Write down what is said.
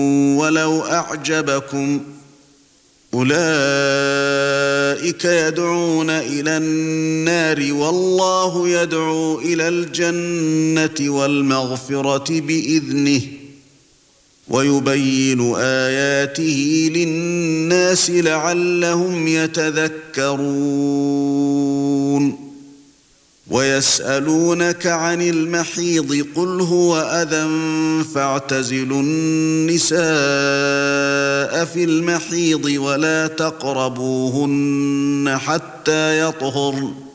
ولو أعجبكم أولئك يدعون إلى النار والله يدعو إلى الجنة والمغفرة بإذنه ويبين آياته للناس لعلهم يتذكرون ويسألونك عن المحيض قل هو أذى فاعتزلوا النساء في المحيض ولا تقربوهن حتى يطهرن